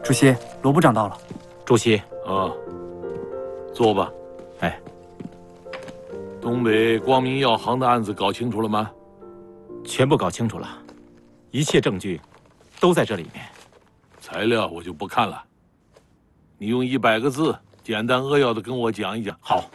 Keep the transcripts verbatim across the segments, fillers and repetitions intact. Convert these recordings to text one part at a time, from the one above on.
主席，罗部长到了。 主席， 啊，坐吧。 哎， 东北光明药行的案子搞清楚了吗？ 全部搞清楚了，一切证据都在这里面。 材料我就不看了，你用一百个字简单扼要的跟我讲一讲。 好。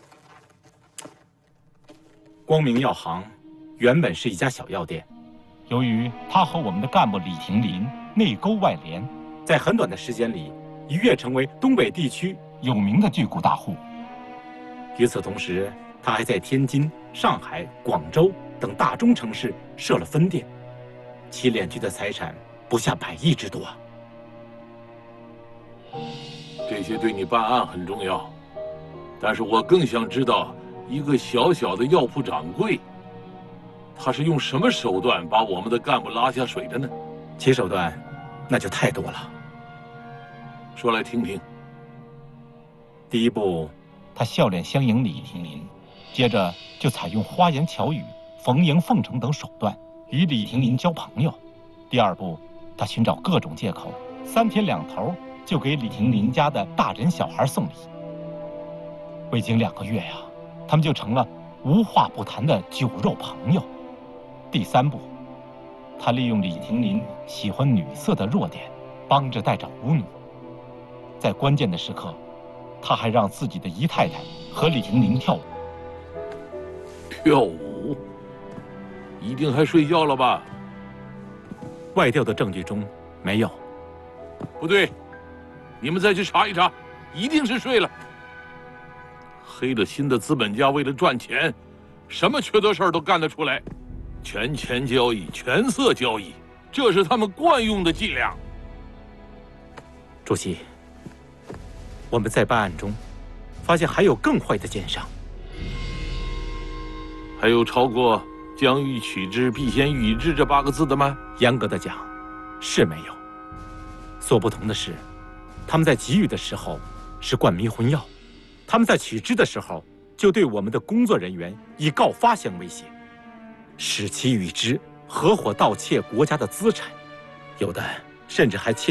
光明药行原本是一家小药店，由于他和我们的干部李廷林内勾外连，在很短的时间里一跃成为东北地区有名的巨贾大户。与此同时，他还在天津、上海、广州等大中城市设了分店，其敛去的财产不下百亿之多。 这些对你办案很重要，但是我更想知道，一个小小的药铺掌柜，他是用什么手段把我们的干部拉下水的呢？ 其手段那就太多了， 说来听听。 第一步，他笑脸相迎李廷林，接着就采用花言巧语、逢迎奉承等手段与李廷林交朋友。第二步，他寻找各种借口，三天两头就给李廷林家的大人小孩送礼。未经两个月呀、啊，他们就成了无话不谈的酒肉朋友。第三步，他利用李廷林喜欢女色的弱点，帮着带找舞女。在关键的时刻，他还让自己的姨太太和李廷林跳舞。 跳舞？一定还睡觉了吧？ 外调的证据中没有。 不对，你们再去查一查，一定是睡了。黑了心的资本家为了赚钱，什么缺德事儿都干得出来，权钱交易、权色交易，这是他们惯用的伎俩。 主席，我们在办案中发现还有更坏的奸商。 还有超过“将欲取之，必先予之”这八个字的吗？ 严格的讲，是没有。所不同的是，他们在给予的时候是灌迷魂药，他们在取之的时候就对我们的工作人员以告发相威胁，使其与之合伙盗窃国家的资产，有的甚至还窃